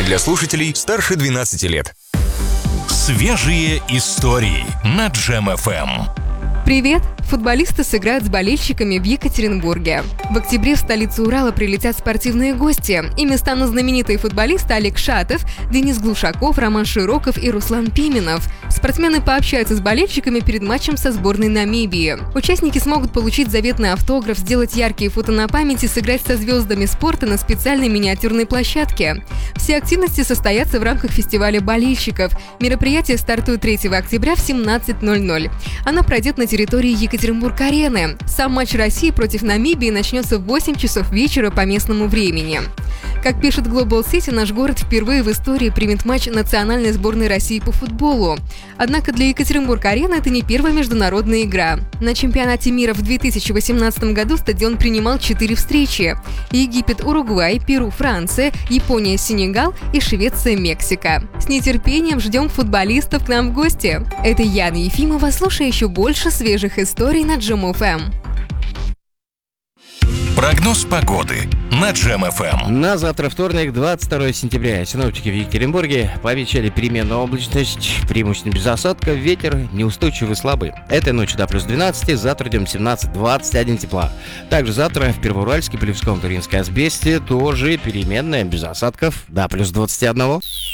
Для слушателей старше 12 лет. Свежие истории на Джем ФМ. Привет! Футболисты сыграют с болельщиками в Екатеринбурге. В октябре в столицу Урала прилетят спортивные гости. Ими станут знаменитые футболисты Олег Шатов, Денис Глушаков, Роман Широков и Руслан Пименов. Спортсмены пообщаются с болельщиками перед матчем со сборной Намибии. Участники смогут получить заветный автограф, сделать яркие фото на память и сыграть со звездами спорта на специальной миниатюрной площадке. Все активности состоятся в рамках фестиваля болельщиков. Мероприятие стартует 3 октября в 17:00. Оно пройдет на территории Екатеринбург-арены. Сам матч России против Намибии начнется в 8 часов вечера по местному времени. Как пишет Global City, наш город впервые в истории примет матч национальной сборной России по футболу. Однако для Екатеринбург-арены это не первая международная игра. На чемпионате мира в 2018 году стадион принимал 4 встречи: Египет, Уругвай, Перу, Франция, Япония, Сенегал и Швеция, Мексика. С нетерпением ждем футболистов к нам в гости. Это Яна Ефимова. Слушай еще больше свежих историй на Джем ФМ. Прогноз погоды на Джем ФМ. На завтра, вторник, 22 сентября, синоптики в Екатеринбурге пообещали переменную облачность, преимущественно без осадков, ветер неустойчивый слабый. Этой ночью до плюс 12, завтра днем 17-21 тепла. Также завтра в Первоуральске, Полевском, Туринской, Асбесте тоже переменная без осадков до плюс 21.